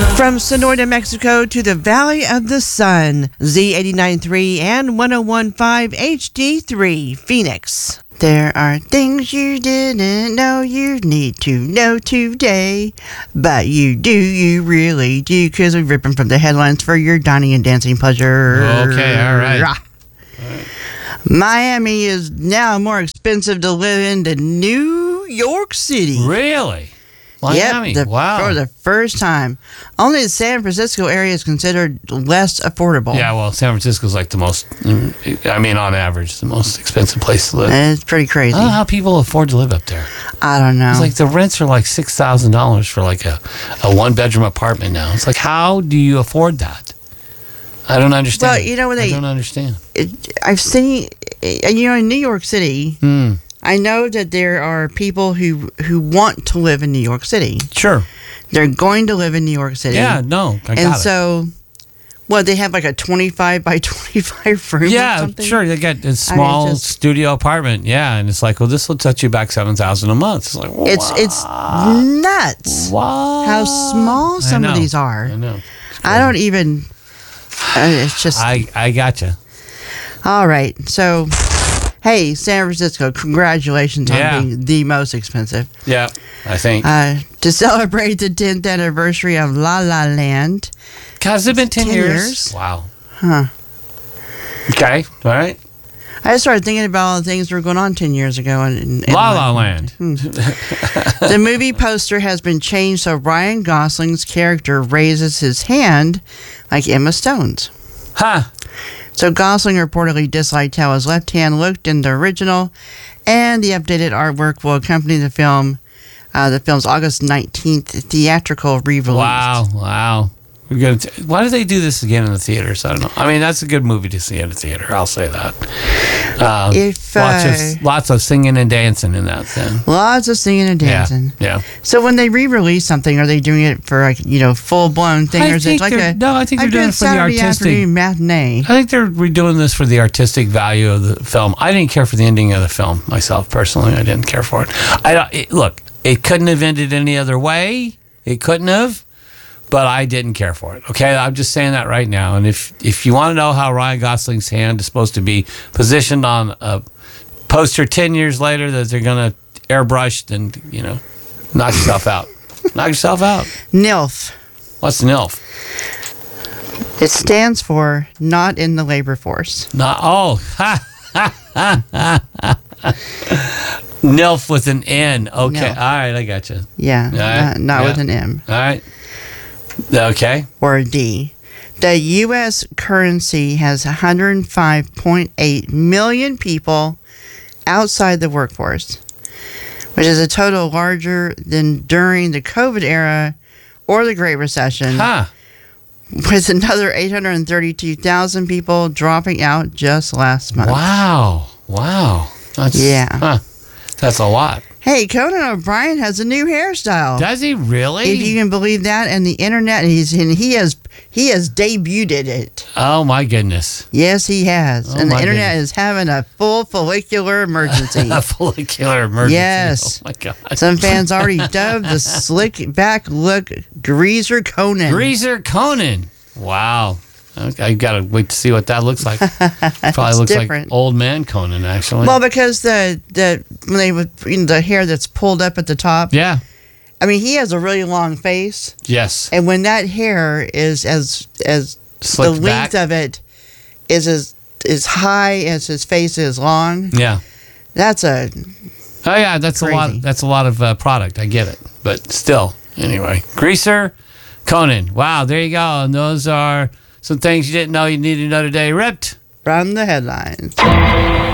From Sonora, Mexico to the Valley of the Sun, Z89.3 and 101.5 HD3, Phoenix. There are things you didn't know you need to know today, but you really do, because we're ripping from the headlines for your dining and dancing pleasure. Okay, all right. Miami is now more expensive to live in than New York City. Really? Miami, Yep, wow. For the first time. Only the San Francisco area is considered less affordable. Yeah, well, San Francisco's like the most, I mean, on average, the most expensive place to live. It's pretty crazy. I don't know how people afford to live up there. I don't know. It's like the rents are like $6,000 for like a one-bedroom apartment now. It's like, how do you afford that? I don't understand. Well, you know, I don't understand. I've seen, in New York City, I know that there are people who want to live in New York City. Sure. They're going to live in New York City. Yeah, no, I got it. And so, they have like a 25 by 25 room or something? Sure. They got a small studio apartment. Yeah, and it's like, well, this will touch you back $7,000 a month. It's like, wow. It's nuts. Wow. How small some of these are. I know. I don't even. It's just. I gotcha. All right. So, hey, San Francisco, congratulations on being the most expensive. Yeah, I think. To celebrate the 10th anniversary of La La Land. God, has it been 10 years? Wow. Huh. Okay. All right. I just started thinking about all the things that were going on 10 years ago. In La La Land. The movie poster has been changed so Ryan Gosling's character raises his hand like Emma Stone's. Huh. So Gosling reportedly disliked how his left hand looked in the original, and the updated artwork will accompany the film, the film's August 19th theatrical re-release. Wow. Why do they do this again in the theaters? I don't know. I mean, that's a good movie to see in a theater. I'll say that. Lots of singing and dancing in that thing. Lots of singing and dancing. Yeah. So when they re-release something, are they doing it for full-blown thing, or is it like I think they're doing it for the artistic afternoon matinee? I think they're redoing this for the artistic value of the film. I didn't care for the ending of the film myself personally. I didn't care for it. Look, it couldn't have ended any other way. It couldn't have. But I didn't care for it. Okay, I'm just saying that right now. And if you want to know how Ryan Gosling's hand is supposed to be positioned on a poster 10 years later that they're going to airbrush, then knock yourself out. Knock yourself out. NILF. What's NILF? It stands for not in the labor force. NILF with an N. Okay, NILF. all right, I got you. Yeah, not with an M. All right. Okay. Or a D. The U.S. currency has 105.8 million people outside the workforce, which is a total larger than during the COVID era or the Great Recession, with another 832,000 people dropping out just last month. Wow. That's a lot. Hey, Conan O'Brien has a new hairstyle. Does he really? If you can believe that, and the internet, he has debuted it. Oh my goodness! Yes, he has, and the internet is having a full follicular emergency. A follicular emergency. Yes. Oh my God! Some fans already dubbed the slick back look Greaser Conan. Greaser Conan. Wow. I gotta wait to see what that looks like. Probably looks different. like old man Conan, actually. Well, because the hair that's pulled up at the top. Yeah. I mean, he has a really long face. Yes. And when that hair is as Slicked the length of it is as high as his face is long. Yeah. That's that's crazy. A lot. That's a lot of product. I get it, but still, anyway, Greaser Conan. Wow, there you go. And those are some things you didn't know you needed to know today. Ripped from the headlines.